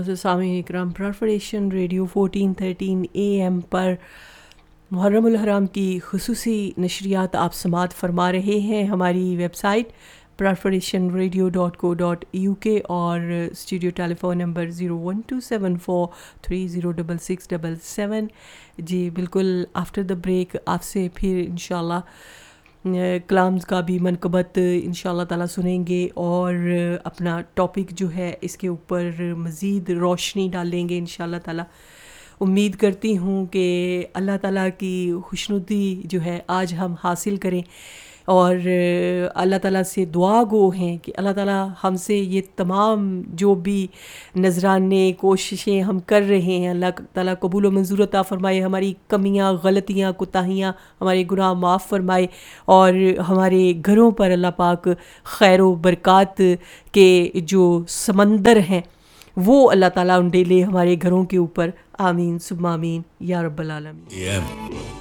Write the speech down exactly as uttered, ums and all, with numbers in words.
معزز سامعین اکرام، پرافریشن radio fourteen thirteen A M پر محرم الحرام کی خصوصی نشریات آپ سماعت فرما رہے ہیں۔ ہماری ویب سائٹ پرافریشن ریڈیو ڈاٹ کو ڈاٹ یو کے اور studio tele phone number zero one to seven four three zero double six double seven. جی بالکل، آفٹر دا بریک آپ سے پھر انشاءاللہ کلامز کا بھی منقبت انشاءاللہ تعالیٰ سنیں گے اور اپنا ٹاپک جو ہے اس کے اوپر مزید روشنی ڈالیں گے انشاءاللہ تعالیٰ۔ امید کرتی ہوں کہ اللہ تعالیٰ کی خوشنودی جو ہے آج ہم حاصل کریں، اور اللہ تعالیٰ سے دعا گو ہیں کہ اللہ تعالیٰ ہم سے یہ تمام جو بھی نذرانے کوششیں ہم کر رہے ہیں اللہ تعالیٰ قبول و منظور عطا فرمائے، ہماری کمیاں غلطیاں کوتاہیاں ہمارے گناہ معاف فرمائے، اور ہمارے گھروں پر اللہ پاک خیر و برکات کے جو سمندر ہیں وہ اللہ تعالیٰ انڈیلے ہمارے گھروں کے اوپر، آمین ثم آمین یا رب العالمین۔